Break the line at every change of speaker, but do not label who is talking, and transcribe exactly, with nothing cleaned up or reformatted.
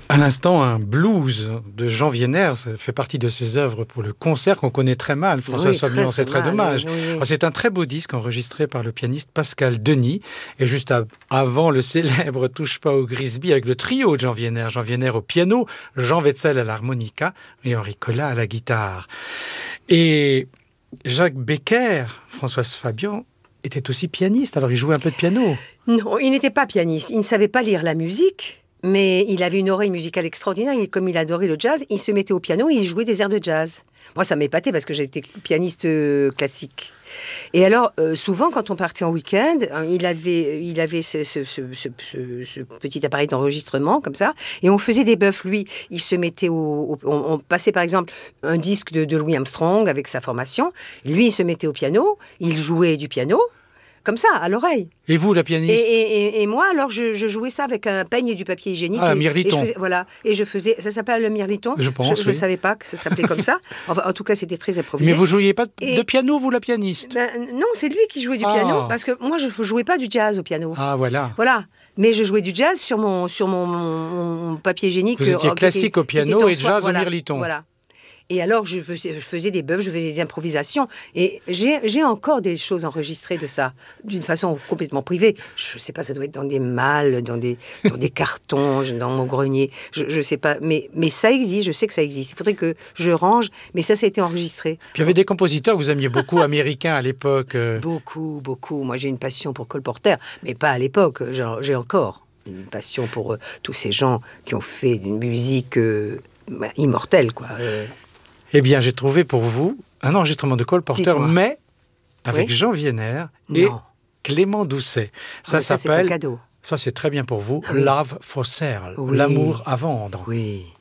À l'instant, un blues de Jean Wiéner, ça fait partie de ses œuvres pour le concert qu'on connaît très mal. François
oui,
Fabian, c'est très
mal,
dommage.
Oui, oui.
Alors, c'est un très beau disque enregistré par le pianiste Pascal Denis. Et juste à, avant le célèbre Touche pas au Grisby avec le trio de Jean Wiéner. Jean Wiéner au piano, Jean Wetzel à l'harmonica et Henri Collat à la guitare. Et Jacques Becker, François Fabian, était aussi pianiste. Alors il jouait un peu de piano.
Non, il n'était pas pianiste. Il ne savait pas lire la musique. Mais il avait une oreille musicale extraordinaire. Et comme il adorait le jazz, il se mettait au piano et il jouait des airs de jazz. Moi, ça m'épatait parce que j'étais pianiste euh, classique. Et alors, euh, souvent, quand on partait en week-end, hein, il avait, il avait ce, ce, ce, ce, ce, ce petit appareil d'enregistrement, comme ça, et on faisait des bœufs. Lui, il se mettait au... au on, on passait, par exemple, un disque de, de Louis Armstrong avec sa formation. Lui, il se mettait au piano, il jouait du piano, comme ça, à l'oreille.
Et vous, la pianiste?
Et, et, et, et moi, alors, je, je jouais ça avec un peigne et du papier hygiénique.
Ah,
et,
un mirliton.
Et je faisais, voilà. Et je faisais... Ça s'appelle le mirliton?
Je pense,
Je ne
oui.
savais pas que ça s'appelait comme ça. Enfin, en tout cas, c'était très improvisé.
Mais vous jouiez pas de
Et-
piano, vous, la pianiste?
Ben, non, c'est lui qui jouait du
Ah.
piano. Parce que moi, je ne jouais pas du jazz au piano.
Ah, voilà.
Voilà. Mais je jouais du jazz sur mon, sur mon, mon, mon papier hygiénique.
Vous étiez
euh, qui
classique
était-
au
qui était
piano
en
et
soie.
jazz au
Voilà.
mirliton.
Voilà. Et alors, je faisais, je faisais des bœufs, je faisais des improvisations. Et j'ai, j'ai encore des choses enregistrées de ça, d'une façon complètement privée. Je ne sais pas, ça doit être dans des malles, dans des, dans des cartons, dans mon grenier. Je ne sais pas. Mais, mais ça existe, je sais que ça existe. Il faudrait que je range, mais ça, ça a été enregistré.
Puis il y avait des compositeurs que vous aimiez beaucoup, américains à l'époque. euh.
Beaucoup, beaucoup. Moi, j'ai une passion pour Cole Porter, mais pas à l'époque. J'ai, j'ai encore une passion pour euh, tous ces gens qui ont fait une musique euh, bah, immortelle, quoi. Euh,
Eh bien, j'ai trouvé pour vous un enregistrement de Cole Porter,
Dites-moi.
mais avec
Oui.
Jean Wiéner et
Non.
Clément Doucet.
Ah,
Ça
mais ça, c'est un
s'appelle,
cadeau.
ça c'est très bien pour vous,
Ah oui.
Love for Sale,
Oui.
l'amour à vendre.
Oui.